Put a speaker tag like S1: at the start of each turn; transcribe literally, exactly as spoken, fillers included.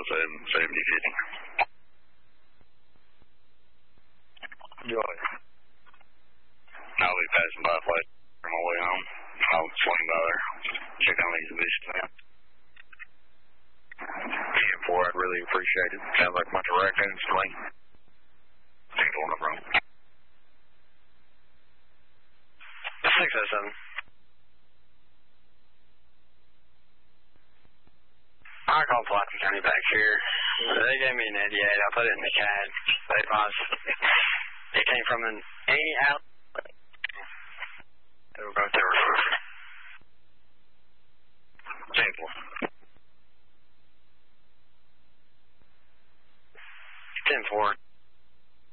S1: seven, seventy fifty.
S2: Joy.
S1: I'll be passing by flash on my way home. I'll swing by there, check on these emissions now.
S2: ten four, I'd really appreciate it. Sounds like a bunch of raccoons to me.
S1: ten four, no problem.
S3: six oh seven. I called Pulaski County back here. They gave me an eighty-eight. I put it in the C A D. They advised it came from an eighty out.